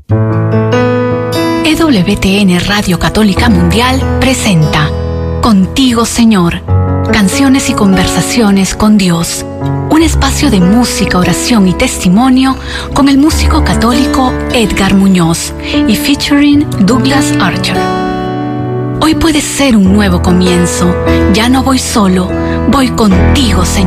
EWTN Radio Católica Mundial presenta Contigo, Señor, canciones y conversaciones con Dios. Un espacio de música, oración y testimonio con el músico católico Edgar Muñoz y featuring Douglas Archer. Hoy puede ser un nuevo comienzo. Ya no voy solo, voy contigo, Señor.